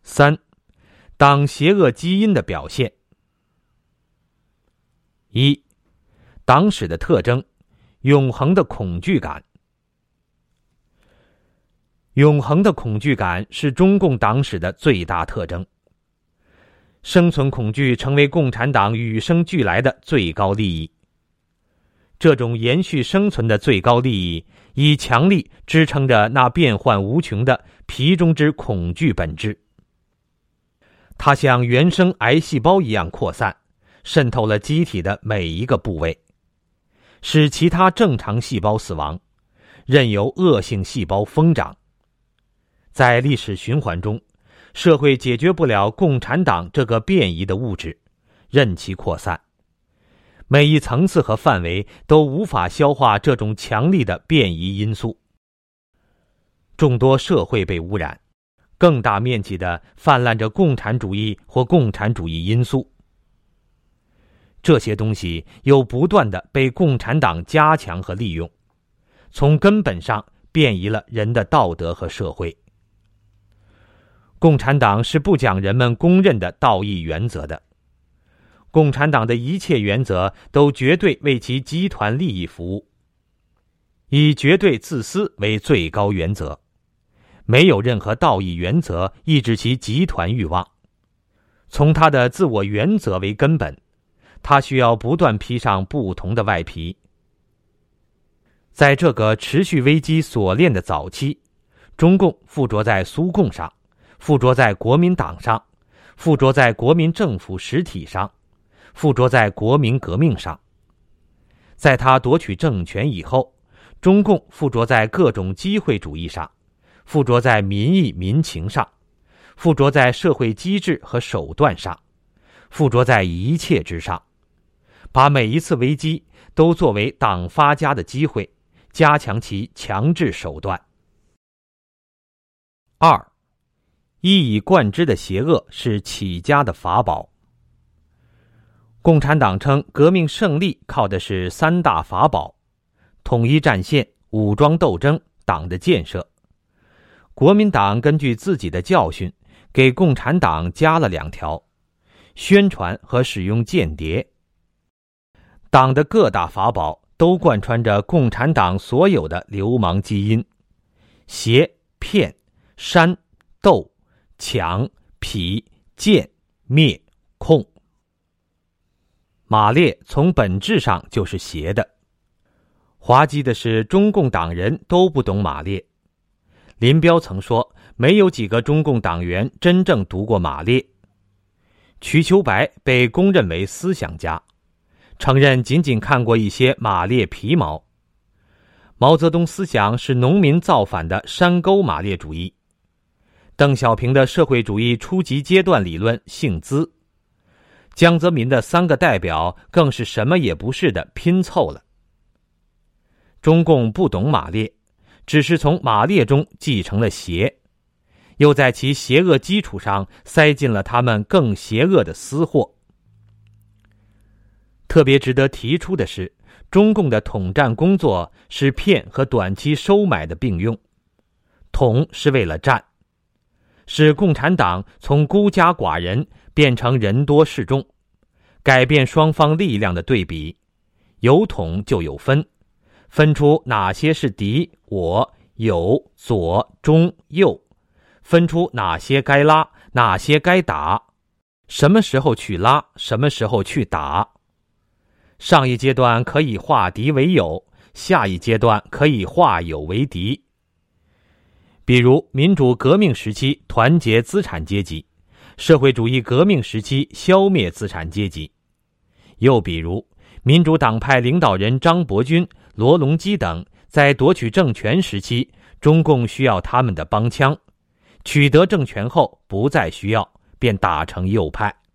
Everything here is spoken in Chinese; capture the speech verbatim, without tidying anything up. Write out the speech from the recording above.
三、党邪恶基因的表现。一、党史的特征：永恒的恐惧感。永恒的恐惧感是中共党史的最大特征。生存恐惧成为共产党与生俱来的最高利益。这种延续生存的最高利益，以强力支撑着那变幻无穷的皮中之恐惧本质。它像原生癌细胞一样扩散，渗透了机体的每一个部位，使其他正常细胞死亡，任由恶性细胞疯长。在历史循环中，社会解决不了共产党这个变异的物质，任其扩散。每一层次和范围都无法消化这种强力的变异因素。众多社会被污染，更大面积地泛滥着共产主义或共产主义因素。这些东西又不断地被共产党加强和利用，从根本上变异了人的道德和社会。共产党是不讲人们公认的道义原则的。共产党的一切原则都绝对为其集团利益服务，以绝对自私为最高原则，没有任何道义原则抑制其集团欲望。从他的自我原则为根本，他需要不断披上不同的外皮。在这个持续危机锁链的早期，中共附着在苏共上，附着在国民党上，附着在国民政府实体上，附着在国民革命上。在他夺取政权以后，中共附着在各种机会主义上，附着在民意民情上，附着在社会机制和手段上，附着在一切之上，把每一次危机都作为党发家的机会，加强其强制手段。二、一以贯之的邪恶是起家的法宝。共产党称革命胜利靠的是三大法宝：统一战线、武装斗争、党的建设。国民党根据自己的教训，给共产党加了两条：宣传和使用间谍。党的各大法宝都贯穿着共产党所有的流氓基因：邪、骗、煽、斗、抢、痞、贱、灭、控。马列从本质上就是邪的。滑稽的是，中共党人都不懂马列。林彪曾说，没有几个中共党员真正读过马列。瞿秋白被公认为思想家，承认仅仅看过一些马列皮毛。毛泽东思想是农民造反的山沟马列主义。邓小平的社会主义初级阶段理论姓资。江泽民的三个代表更是什么也不是的拼凑了。中共不懂马列，只是从马列中继承了邪，又在其邪恶基础上塞进了他们更邪恶的私货。特别值得提出的是，中共的统战工作是骗和短期收买的并用。统是为了战，使共产党从孤家寡人变成人多势众，改变双方力量的对比，有统就有分，分出哪些是敌我友左中右，分出哪些该拉，哪些该打，什么时候去拉，什么时候去打。上一阶段可以化敌为友，下一阶段可以化友为敌。比如民主革命时期团结资产阶级，社会主义革命时期消灭资产阶级。又比如民主党派领导人张伯钧、罗隆基等在夺取政权时期，中共需要他们的帮腔，取得政权后不再需要，便打成右派。